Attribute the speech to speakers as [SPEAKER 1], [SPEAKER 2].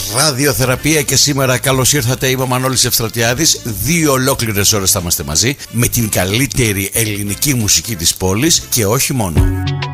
[SPEAKER 1] ραδιοθεραπεία και σήμερα καλώς ήρθατε. Είμαι ο Μανώλης Ευστρατιάδης. 2 ολόκληρες ώρες θα είμαστε μαζί με την καλύτερη ελληνική μουσική της πόλης και όχι μόνο.